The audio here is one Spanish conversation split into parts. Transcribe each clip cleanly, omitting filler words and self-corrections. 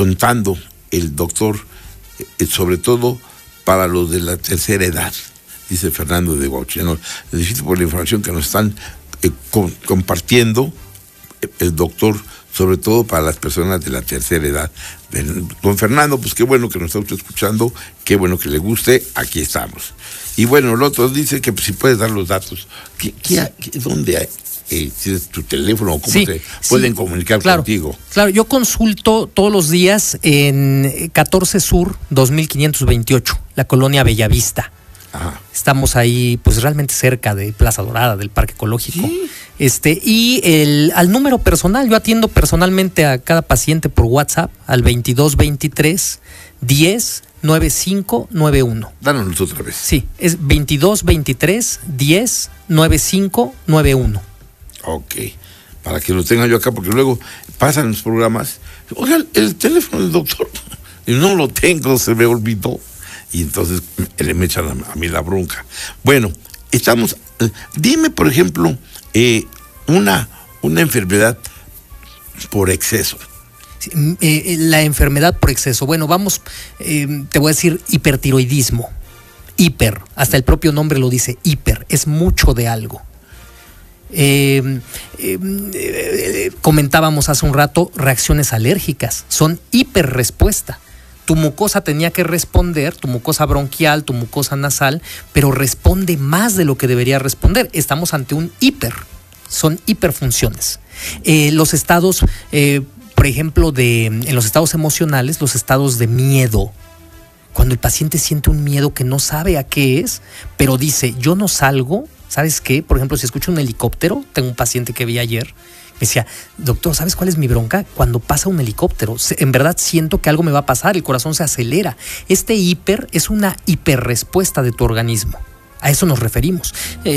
contando el doctor, sobre todo para los de la tercera edad, dice Fernando de Bauchenor. Es difícil por la información que nos están compartiendo el doctor, sobre todo para las personas de la tercera edad. Don Fernando, pues qué bueno que nos está usted escuchando, qué bueno que le guste, aquí estamos. Y bueno, el otro dice que si puedes dar los datos, ¿dónde hay? ¿Tienes tu teléfono o cómo se pueden comunicar contigo? Claro, yo consulto todos los días en 14 Sur 2528, la colonia Bellavista. Ajá. Estamos ahí, pues realmente cerca de Plaza Dorada, del Parque Ecológico. ¿Sí? Y al número personal, yo atiendo personalmente a cada paciente por WhatsApp al 2223 10 9591. Dánoslos otra vez. Sí, es 2223 10 9591. Ok, para que lo tenga yo acá, porque luego pasan los programas. Oiga, el teléfono del doctor, y no lo tengo, se me olvidó. Y entonces me echan a mí la bronca. Bueno, dime, por ejemplo, una enfermedad por exceso. La enfermedad por exceso. Bueno, te voy a decir hipertiroidismo. Hasta el propio nombre lo dice, hiper, es mucho de algo. Comentábamos hace un rato reacciones alérgicas, son hiperrespuesta. Tu mucosa tenía que responder, tu mucosa bronquial, tu mucosa nasal, pero responde más de lo que debería responder. Estamos ante un son hiperfunciones. Los estados, por ejemplo, en los estados emocionales, los estados de miedo. Cuando el paciente siente un miedo que no sabe a qué es, pero dice, yo no salgo. ¿Sabes qué? Por ejemplo, si escucho un helicóptero, tengo un paciente que vi ayer, me decía, doctor, ¿sabes cuál es mi bronca? Cuando pasa un helicóptero, en verdad siento que algo me va a pasar, el corazón se acelera. Es una hiperrespuesta de tu organismo. A eso nos referimos.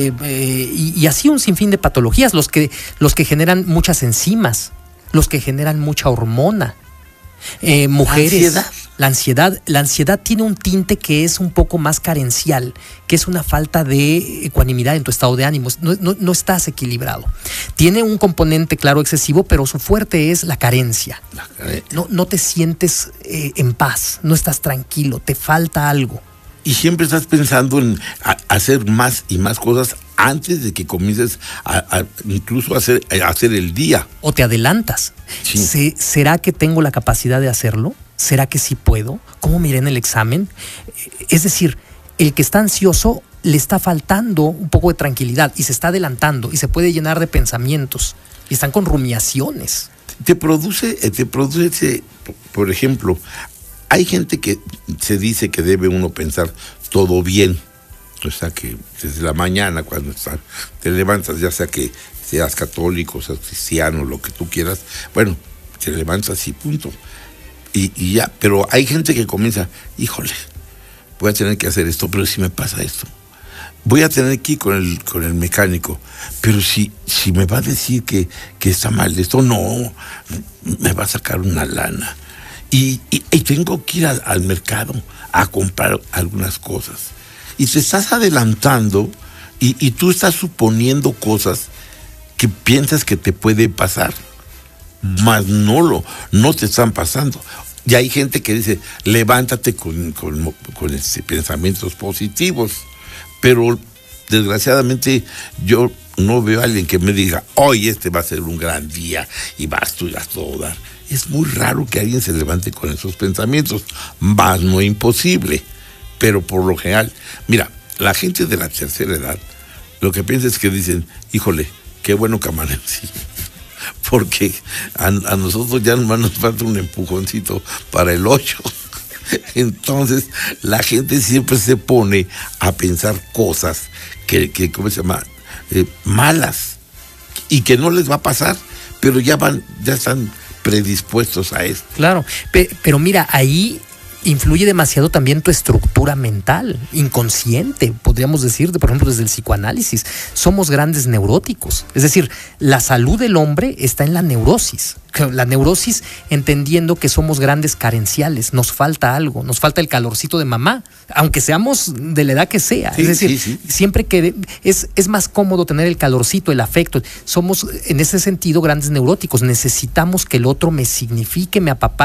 Y así un sinfín de patologías, los que generan muchas enzimas, los que generan mucha hormona. Mujeres. La ansiedad tiene un tinte que es un poco más carencial, que es una falta de ecuanimidad en tu estado de ánimo. No estás equilibrado. Tiene un componente, claro, excesivo, pero su fuerte es la carencia. No te sientes en paz, no estás tranquilo, te falta algo. Y siempre estás pensando en hacer más y más cosas antes de que comiences incluso a hacer el día. O te adelantas. Sí. ¿Será que tengo la capacidad de hacerlo? ¿Será que sí puedo? ¿Cómo miré en el examen? Es decir, el que está ansioso le está faltando un poco de tranquilidad y se está adelantando y se puede llenar de pensamientos y están con rumiaciones. Te produce, por ejemplo, hay gente que se dice que debe uno pensar todo bien. O sea, que desde la mañana cuando te levantas, ya sea que seas católico, seas cristiano, lo que tú quieras, bueno, te levantas y punto. Y ya, pero hay gente que comienza, híjole, voy a tener que hacer esto, pero si me pasa esto, voy a tener que ir con el mecánico, pero si me va a decir que está mal esto, no, me va a sacar una lana. Y tengo que ir al mercado a comprar algunas cosas. Y te estás adelantando y tú estás suponiendo cosas que piensas que te puede pasar, mas no te están pasando. Y hay gente que dice, levántate con pensamientos positivos, pero desgraciadamente yo no veo a alguien que me diga, hoy este va a ser un gran día y vas tú a todo dar. Es muy raro que alguien se levante con esos pensamientos, más no imposible, pero por lo general, mira, la gente de la tercera edad, lo que piensa es que dicen, híjole, qué bueno que amanecí, porque a nosotros ya nos falta un empujoncito para el 8. Entonces, la gente siempre se pone a pensar cosas que ¿cómo se llama? Malas, y que no les va a pasar, pero ya están predispuestos a esto. Claro, pero mira, ahí influye demasiado también tu estructura mental, inconsciente, podríamos decir, por ejemplo, desde el psicoanálisis. Somos grandes neuróticos. Es decir, la salud del hombre está en la neurosis. La neurosis entendiendo que somos grandes carenciales, nos falta algo, nos falta el calorcito de mamá, aunque seamos de la edad que sea. Sí, es decir, siempre que es más cómodo tener el calorcito, el afecto. Somos, en ese sentido, grandes neuróticos. Necesitamos que el otro me signifique, me apapache.